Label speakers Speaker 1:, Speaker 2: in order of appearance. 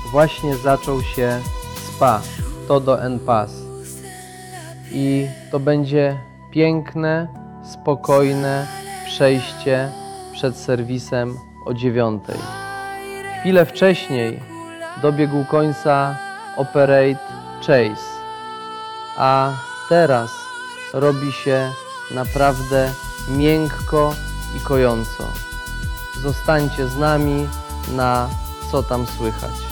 Speaker 1: właśnie zaczął się spa Todo en Paz. I to będzie piękne, spokojne przejście przed serwisem o 9:00. Chwilę wcześniej dobiegł końca Operate Chase, a teraz robi się naprawdę miękko i kojąco. Zostańcie z nami na Co tam słychać.